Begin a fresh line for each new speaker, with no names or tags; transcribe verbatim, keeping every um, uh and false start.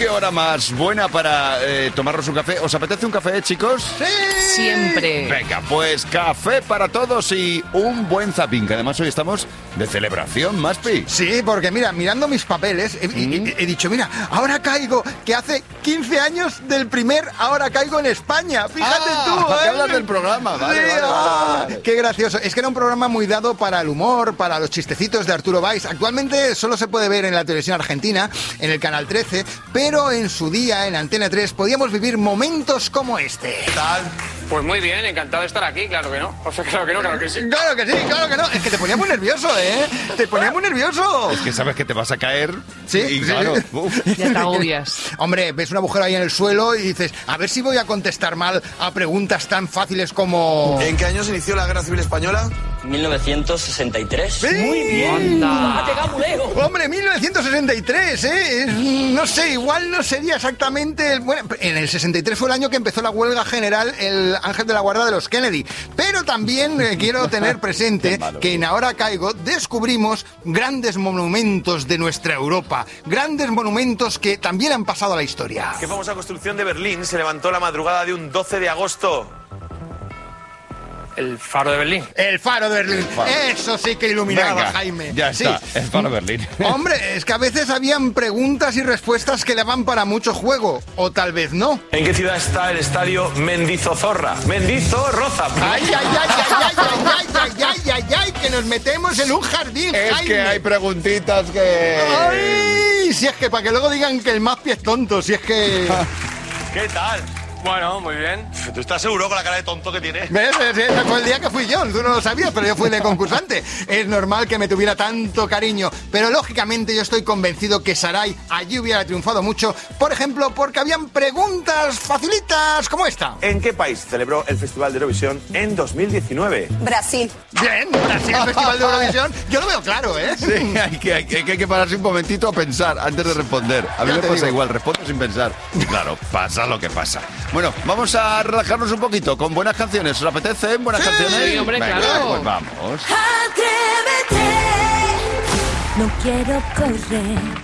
qué hora más buena para eh, tomarnos un café. ¿Os apetece un café, chicos?
¡Sí!
Siempre.
Venga, pues café para todos y un buen zapping, que además hoy estamos de celebración, Maspi.
Sí, porque mira, mirando mis papeles, he,
Mm.
he- he dicho, mira, ahora caigo, que hace quince años del primer Ahora Caigo en España. Fíjate
Ah,
tú,
que
¿eh?
hablas del programa, vale,
Sí,
vale, vale,
ah,
vale.
Qué gracioso. Es que era un programa muy dado para el humor, para los chistecitos de Arturo Valls. Actualmente solo se puede ver en la televisión argentina, en el Canal trece, pero en su día, en Antena tres, podíamos vivir momentos como este.
¿Qué tal?
Pues muy bien, encantado de estar aquí, claro que no. O sea, claro que no, claro que sí.
Claro que sí, claro que no. Es que te ponía muy nervioso, ¿eh? Te ponía muy nervioso.
Es que sabes que te vas a caer.
Sí,
y
sí.
claro, uf.
Ya te agobias.
Hombre, ves un agujero ahí en el suelo y dices, a ver si voy a contestar mal a preguntas tan fáciles como...
¿En qué año se inició la Guerra Civil Española?
mil novecientos sesenta y tres.
¡Sí!
Muy bien.
¡Ha llegado muy lejos!
Hombre, mil novecientos sesenta y tres, ¿eh? Es- No sé, igual no sería exactamente... El, bueno, en el sesenta y tres fue el año que empezó la huelga general, el Ángel de la Guarda de los Kennedy. Pero también eh, quiero tener presente que en Ahora Caigo descubrimos grandes monumentos de nuestra Europa. Grandes monumentos que también han pasado a la historia.
¿Qué famosa construcción de Berlín se levantó la madrugada de un doce de agosto?
El faro de Berlín.
El faro de Berlín.
Faro.
Eso sí que iluminaba,
Venga,
Jaime.
ya
Sí.
está, el faro de Berlín.
Hombre, es que a veces habían preguntas y respuestas que le van para mucho juego, o tal vez no.
¿En qué ciudad está el estadio Mendizorroza? Mendizorroza.
¡Ay, ay, ay, ay, ay, ay, ay, ay, ay, ay, ay, que nos metemos en un jardín,
Es
Jaime!
que hay preguntitas que...
¡Ay! Si es que para que luego digan que el Maspi es tonto, si es que...
¿Qué tal?
Bueno, muy bien.
¿Tú estás seguro con la cara de tonto que tienes?
¿Ves? Ese ese fue el día que fui yo, tú no lo sabías, pero yo fui de concursante. Es normal que me tuviera tanto cariño, pero lógicamente yo estoy convencido que Sarai allí hubiera triunfado mucho, por ejemplo, porque habían preguntas facilitas como esta.
¿En qué país celebró el Festival de Eurovisión en dos mil diecinueve?
Brasil.
Bien, Brasil, Festival de Eurovisión, yo lo veo claro, ¿eh?
Sí, hay que, hay, que, hay que pararse un momentito a pensar antes de responder. A mí
Ya
me
te
pasa
digo.
igual, respondo sin pensar. Claro, pasa lo que pasa. Bueno, vamos a relajarnos un poquito con buenas canciones. ¿Os apetece? ¿Buenas
Sí,
canciones?
hombre,
Venga,
claro.
pues vamos.
Atrévete, no quiero correr.